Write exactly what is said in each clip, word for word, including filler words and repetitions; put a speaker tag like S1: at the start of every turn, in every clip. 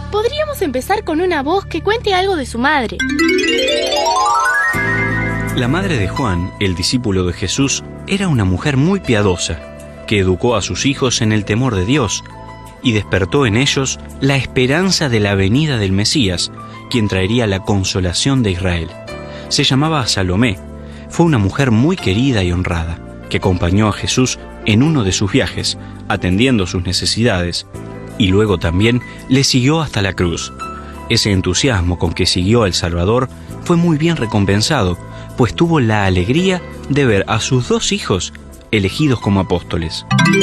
S1: podríamos empezar con una voz que cuente algo de su madre.
S2: La madre de Juan, el discípulo de Jesús, era una mujer muy piadosa, que educó a sus hijos en el temor de Dios y despertó en ellos la esperanza de la venida del Mesías, quien traería la consolación de Israel. Se llamaba Salomé. Fue una mujer muy querida y honrada, que acompañó a Jesús en uno de sus viajes, atendiendo sus necesidades, y luego también le siguió hasta la cruz. Ese entusiasmo con que siguió al Salvador fue muy bien recompensado, pues tuvo la alegría de ver a sus dos hijos elegidos como apóstoles.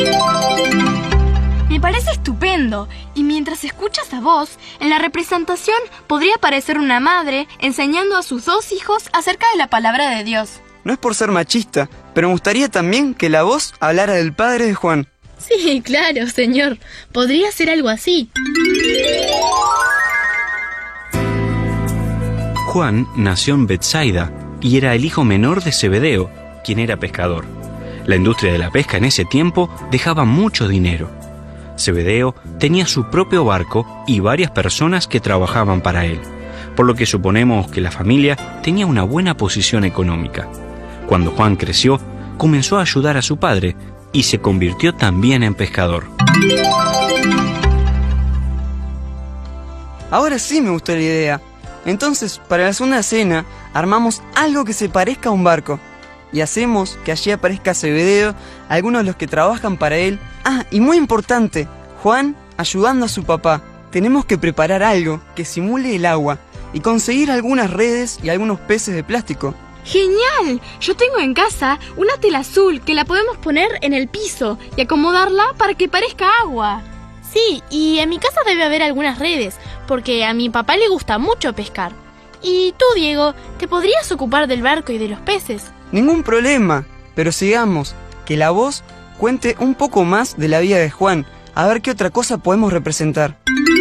S1: Me parece estupendo, y mientras escuchas a vos, en la representación podría aparecer una madre enseñando a sus dos hijos acerca de la palabra de Dios.
S3: No es por ser machista, pero me gustaría también que la voz hablara del padre de Juan.
S1: Sí, claro, señor. Podría ser algo así.
S2: Juan nació en Betsaida y era el hijo menor de Zebedeo, quien era pescador. La industria de la pesca en ese tiempo dejaba mucho dinero. Zebedeo tenía su propio barco y varias personas que trabajaban para él, por lo que suponemos que la familia tenía una buena posición económica. Cuando Juan creció, comenzó a ayudar a su padre y se convirtió también en pescador.
S3: Ahora sí me gustó la idea. Entonces, para la segunda cena, armamos algo que se parezca a un barco. Y hacemos que allí aparezca Zebedeo, algunos de los que trabajan para él. Ah, y muy importante, Juan ayudando a su papá. Tenemos que preparar algo que simule el agua y conseguir algunas redes y algunos peces de plástico.
S1: ¡Genial! Yo tengo en casa una tela azul que la podemos poner en el piso y acomodarla para que parezca agua. Sí, y en mi casa debe haber algunas redes, porque a mi papá le gusta mucho pescar. Y tú, Diego, ¿te podrías ocupar del barco y de los peces?
S3: Ningún problema, pero sigamos, que la voz cuente un poco más de la vida de Juan, a ver qué otra cosa podemos representar.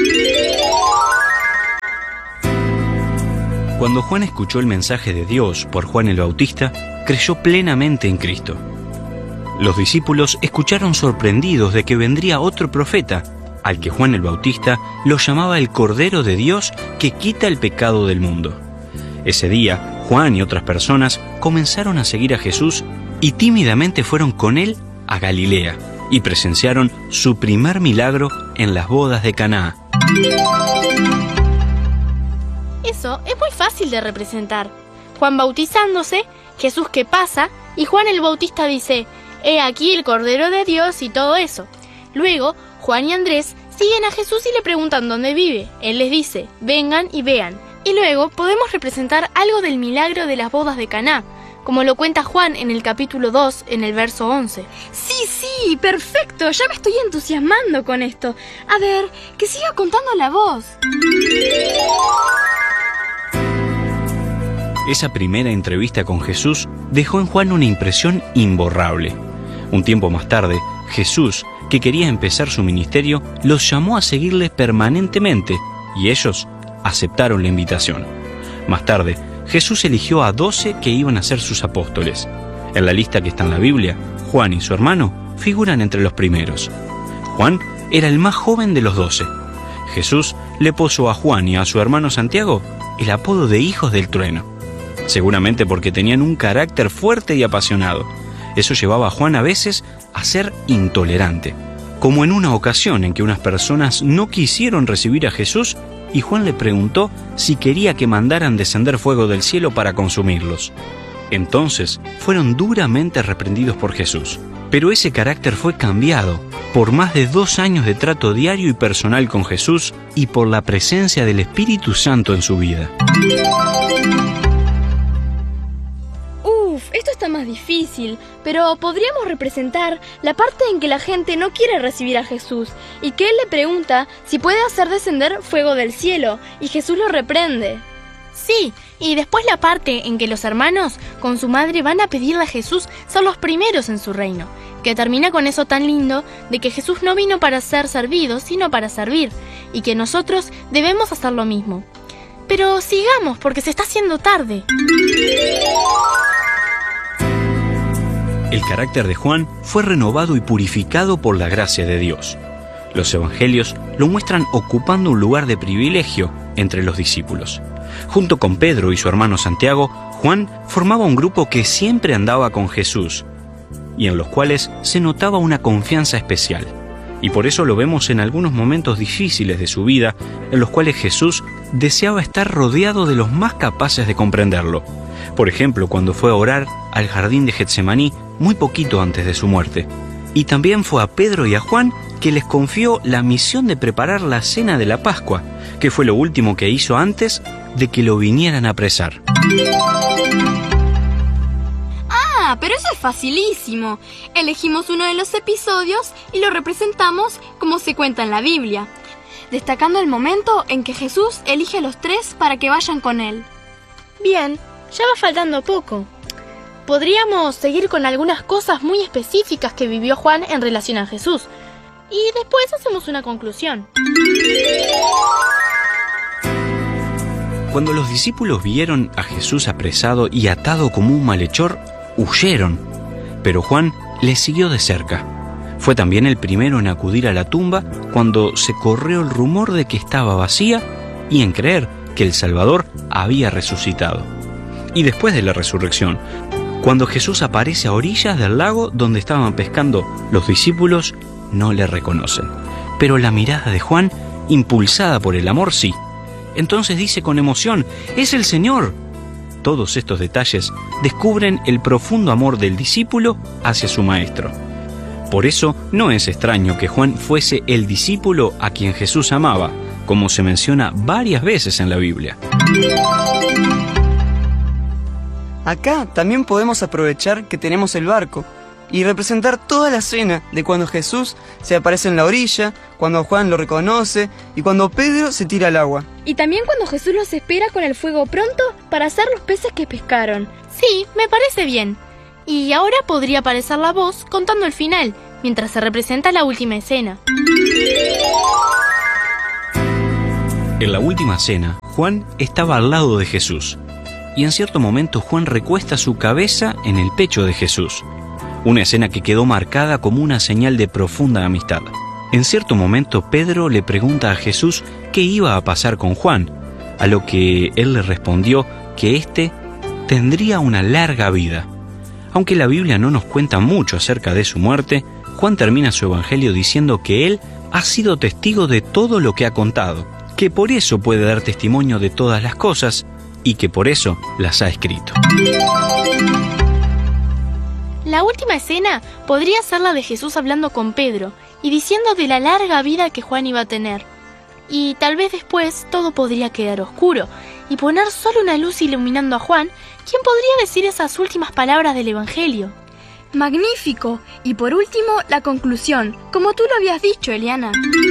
S2: Cuando Juan escuchó el mensaje de Dios por Juan el Bautista, creyó plenamente en Cristo. Los discípulos escucharon sorprendidos de que vendría otro profeta, al que Juan el Bautista lo llamaba el Cordero de Dios que quita el pecado del mundo. Ese día, Juan y otras personas comenzaron a seguir a Jesús y tímidamente fueron con él a Galilea y presenciaron su primer milagro en las bodas de Caná.
S1: Eso es muy fácil de representar. Juan bautizándose, Jesús que pasa, y Juan el Bautista dice: «He aquí el Cordero de Dios» y todo eso. Luego, Juan y Andrés siguen a Jesús y le preguntan dónde vive. Él les dice: «Vengan y vean». Y luego podemos representar algo del milagro de las bodas de Caná, como lo cuenta Juan en el capítulo dos, en el verso once. Sí, sí, perfecto, ya me estoy entusiasmando con esto. A ver, que siga contando la voz.
S2: Esa primera entrevista con Jesús dejó en Juan una impresión imborrable. Un tiempo más tarde, Jesús, que quería empezar su ministerio, los llamó a seguirle permanentemente, y ellos aceptaron la invitación. Más tarde, Jesús eligió a doce que iban a ser sus apóstoles. En la lista que está en la Biblia, Juan y su hermano figuran entre los primeros. Juan era el más joven de los doce. Jesús le puso a Juan y a su hermano Santiago el apodo de hijos del trueno, seguramente porque tenían un carácter fuerte y apasionado. Eso llevaba a Juan a veces a ser intolerante, como en una ocasión en que unas personas no quisieron recibir a Jesús y Juan le preguntó si quería que mandaran descender fuego del cielo para consumirlos. Entonces fueron duramente reprendidos por Jesús. Pero ese carácter fue cambiado por más de dos años de trato diario y personal con Jesús y por la presencia del Espíritu Santo en su vida.
S1: Uf, esto está más difícil, pero podríamos representar la parte en que la gente no quiere recibir a Jesús y que él le pregunta si puede hacer descender fuego del cielo y Jesús lo reprende. Sí, y después la parte en que los hermanos con su madre van a pedirle a Jesús ser los primeros en su reino, que termina con eso tan lindo de que Jesús no vino para ser servido, sino para servir, y que nosotros debemos hacer lo mismo. Pero sigamos, porque se está haciendo tarde.
S2: El carácter de Juan fue renovado y purificado por la gracia de Dios. Los evangelios lo muestran ocupando un lugar de privilegio entre los discípulos. Junto con Pedro y su hermano Santiago, Juan formaba un grupo que siempre andaba con Jesús y en los cuales se notaba una confianza especial. Y por eso lo vemos en algunos momentos difíciles de su vida, en los cuales Jesús deseaba estar rodeado de los más capaces de comprenderlo. Por ejemplo, cuando fue a orar al jardín de Getsemaní muy poquito antes de su muerte. Y también fue a Pedro y a Juan que les confió la misión de preparar la cena de la Pascua, que fue lo último que hizo antes de que lo vinieran a apresar.
S1: Ah, pero eso es facilísimo. Elegimos uno de los episodios y lo representamos como se cuenta en la Biblia, destacando el momento en que Jesús elige a los tres para que vayan con él.
S4: Bien, ya va faltando poco. Podríamos seguir con algunas cosas muy específicas que vivió Juan en relación a Jesús. Y después hacemos una conclusión.
S2: Cuando los discípulos vieron a Jesús apresado y atado como un malhechor, huyeron. Pero Juan les siguió de cerca. Fue también el primero en acudir a la tumba cuando se corrió el rumor de que estaba vacía y en creer que el Salvador había resucitado. Y después de la resurrección, cuando Jesús aparece a orillas del lago donde estaban pescando, los discípulos no le reconocen. Pero la mirada de Juan, impulsada por el amor, sí. Entonces dice con emoción: ¡es el Señor! Todos estos detalles descubren el profundo amor del discípulo hacia su maestro. Por eso no es extraño que Juan fuese el discípulo a quien Jesús amaba, como se menciona varias veces en la Biblia.
S3: Acá también podemos aprovechar que tenemos el barco y representar toda la escena de cuando Jesús se aparece en la orilla, cuando Juan lo reconoce y cuando Pedro se tira al agua.
S1: Y también cuando Jesús los espera con el fuego pronto para hacer los peces que pescaron.
S4: Sí, me parece bien. Y ahora podría aparecer la voz contando el final, mientras se representa la última escena.
S2: En la última cena, Juan estaba al lado de Jesús. Y en cierto momento Juan recuesta su cabeza en el pecho de Jesús. Una escena que quedó marcada como una señal de profunda amistad. En cierto momento Pedro le pregunta a Jesús qué iba a pasar con Juan, a lo que él le respondió que éste tendría una larga vida. Aunque la Biblia no nos cuenta mucho acerca de su muerte, Juan termina su evangelio diciendo que él ha sido testigo de todo lo que ha contado, que por eso puede dar testimonio de todas las cosas y que por eso las ha escrito.
S4: La última escena podría ser la de Jesús hablando con Pedro y diciendo de la larga vida que Juan iba a tener. Y tal vez después todo podría quedar oscuro y poner solo una luz iluminando a Juan, quien podría decir esas últimas palabras del Evangelio.
S1: ¡Magnífico! Y por último, la conclusión, como tú lo habías dicho, Eliana.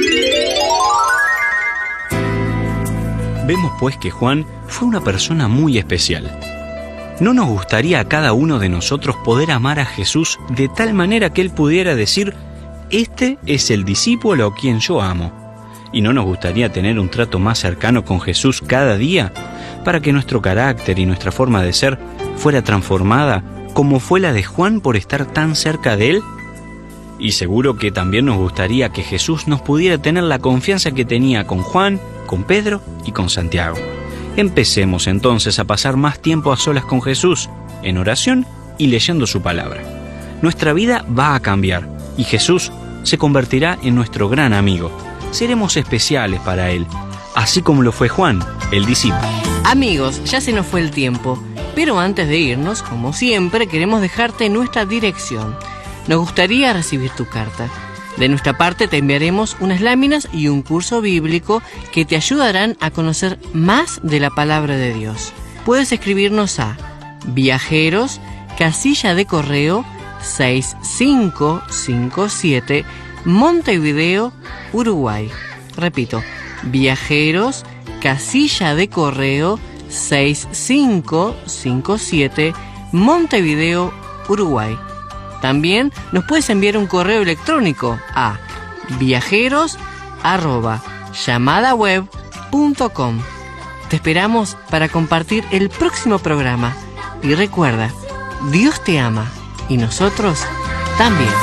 S2: Vemos pues que Juan fue una persona muy especial. ¿No nos gustaría a cada uno de nosotros poder amar a Jesús de tal manera que Él pudiera decir: este es el discípulo a quien yo amo? ¿Y no nos gustaría tener un trato más cercano con Jesús cada día para que nuestro carácter y nuestra forma de ser fuera transformada como fue la de Juan por estar tan cerca de Él? Y seguro que también nos gustaría que Jesús nos pudiera tener la confianza que tenía con Juan, con Pedro y con Santiago. Empecemos entonces a pasar más tiempo a solas con Jesús, en oración y leyendo su palabra. Nuestra vida va a cambiar y Jesús se convertirá en nuestro gran amigo. Seremos especiales para Él, así como lo fue Juan, el discípulo.
S5: Amigos, ya se nos fue el tiempo, pero antes de irnos, como siempre, queremos dejarte nuestra dirección. Nos gustaría recibir tu carta. De nuestra parte te enviaremos unas láminas y un curso bíblico que te ayudarán a conocer más de la palabra de Dios. Puedes escribirnos a Viajeros, casilla de correo seis cinco cinco siete, Montevideo, Uruguay. Repito, Viajeros, casilla de correo seis cinco cinco siete, Montevideo, Uruguay. También nos puedes enviar un correo electrónico a viajeros arroba llamadaweb punto com. Te esperamos para compartir el próximo programa. Y recuerda, Dios te ama y nosotros también.